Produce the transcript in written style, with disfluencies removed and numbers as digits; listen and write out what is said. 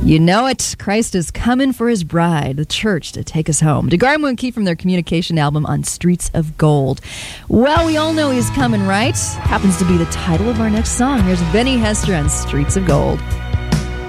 You know it. Christ is coming for his bride, the church, to take us home. DeGarmo and Key from their Communication album On Streets of Gold. Well, we all know he's coming, right? Happens to be the title of our next song. Here's Benny Hester on Streets of Gold.